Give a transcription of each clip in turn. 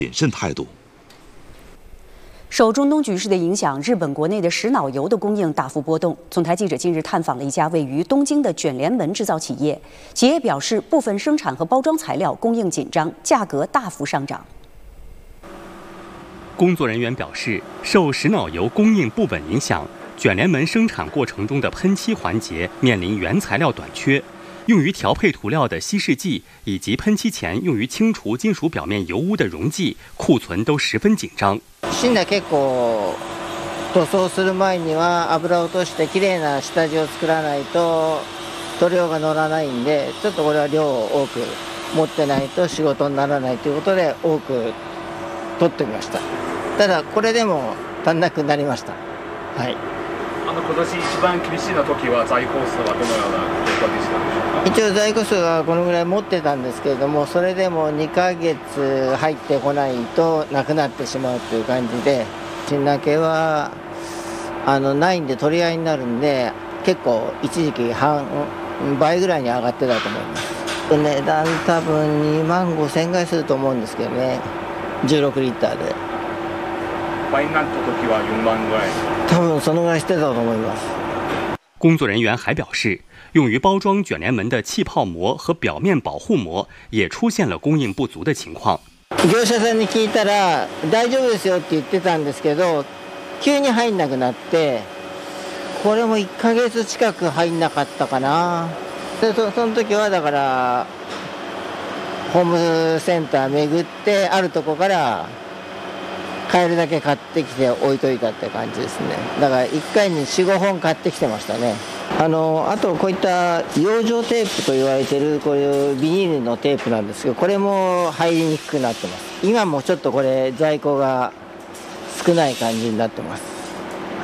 谨慎态度。 受中东局势的影响，日本国内的石脑油的供应大幅波动。总台记者近日探访了一家位于东京的卷帘门制造企业，企业表示，部分生产和包装材料供应紧张，价格大幅上涨。 工作人员表示，受石脑油供应不稳影响，卷帘门生产过程中的喷漆环节面临原材料短缺。用于调配涂料的稀释剂以及喷漆前用于清除金属表面油污的溶剂库存都十分紧張。 芯が結構塗装する前には油を落としてきれいな下地を作らないと塗料が乗らないんで、ちょっとこれは量を多く持ってないと仕事にならないということで多く取ってみました。ただこれでも足んなくなりました。はい。 今年一番厳しいの時は在庫数はどのような状況でしたでしょうか。 一応在庫数はこのぐらい持ってたんですけれども、それでも2ヶ月入ってこないとなくなってしまうという感じで、新竹はないんで取り合いになるんで、結構一時期倍ぐらいに上がってたと思います。値段多分2万5千円ぐらいすると思うんですけどね、16リッターで。 倍になった時は4万ぐらい。 多分そのぐらいしてたと思います。 工作人员还表示，用于包装卷帘门的气泡膜和表面保护膜也出现了供应不足的情况。 業者さんに聞いたら大丈夫ですよって言ってたんですけど、急に入んなくなって、これも1ヶ月近く入んなかったかな。でその時はだからホームセンター巡ってあるとこから買えるだけ買ってきて置いといたって感じですね。だから1回に 4,5 本買ってきてましたね。あとこういった養生テープと言われてるこういうビニールのテープなんですけど、これも入りにくくなってます。今もちょっとこれ在庫が少ない感じになってます。はい。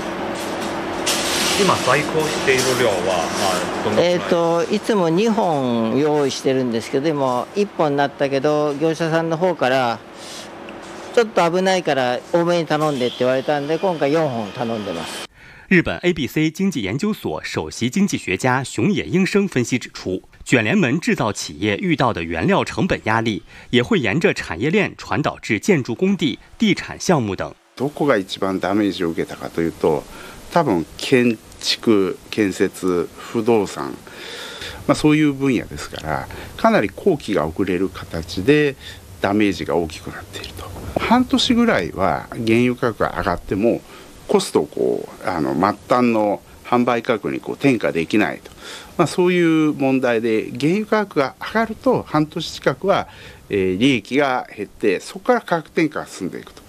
今在庫している量はどのくらい？ いつも2本用意してるんですけど、でも1本になったけど業者さんの方からちょっと危ないから多めに頼んでって言われたんで、今回4本頼んでます。 日本 ABC 经济研究所首席经济学家熊野英生分析指出，卷帘门制造企业遇到的原料成本压力，也会沿着产业链传导至建筑工地、地产項目等。 どこが一番ダメージを受けたかというと、多分建築、建設、不動産、そういう分野ですから、かなり工期が遅れる形でダメージが大きくなっていると。半年ぐらいは原油価格が上がってもコストを末端の販売価格に転嫁できないと、そういう問題で原油価格が上がると半年近くは利益が減って、そこから価格転嫁が進んでいくと。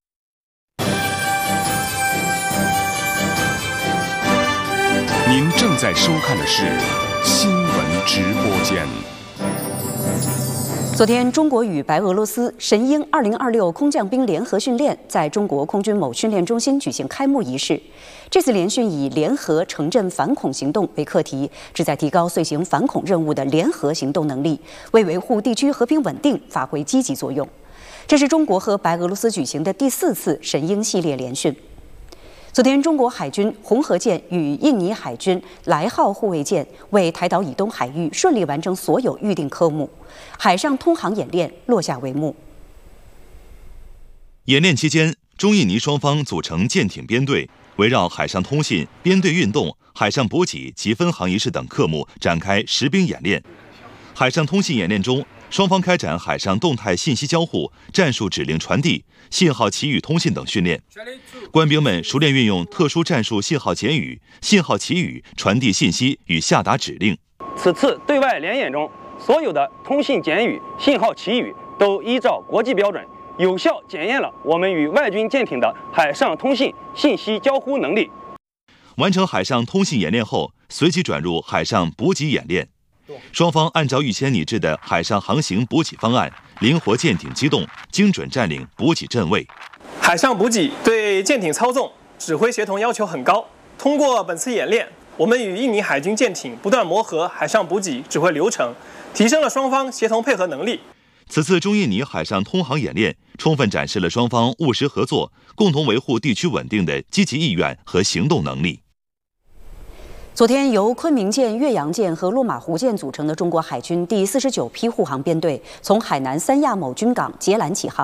您正在收看的是新闻直播间。 昨天，中国与白俄罗斯神鹰2026空降兵联合训练在中国空军某训练中心举行开幕仪式。这次联训以联合城镇反恐行动为课题，旨在提高遂行反恐任务的联合行动能力，为维护地区和平稳定发挥积极作用。这是中国和白俄罗斯举行的第4次神鹰系列联训。昨天，中国海军红河舰与印尼海军来号护卫舰为台岛以东海域顺利完成所有预定科目，海上通航演练落下帷幕。 演练期间，中印尼双方组成舰艇编队，围绕海上通信、编队运动、海上补给及分航仪式等科目展开实兵演练。海上通信演练中，双方开展海上动态信息交互、战术指令传递、信号祈语通信等训练。官兵们熟练运用特殊战术信号简语、信号祈语传递信息与下达指令。 此次对外联演中，所有的通信简语、信号祈语都依照国际标准，有效检验了我们与外军舰艇的海上通信信息交互能力。 完成海上通信演练后，随即转入海上补给演练。双方按照预先拟制的海上航行补给方案，灵活舰艇机动，精准占领补给阵位。 海上补给对舰艇操纵、指挥协同要求很高。通过本次演练，我们与印尼海军舰艇不断磨合海上补给指挥流程，提升了双方协同配合能力。 此次中印尼海上通航演练，充分展示了双方务实合作、共同维护地区稳定的积极意愿和行动能力。 昨天，由昆明舰、岳阳舰和落马湖舰组成的中国海军第49批护航编队从海南三亚某军港接缆起航。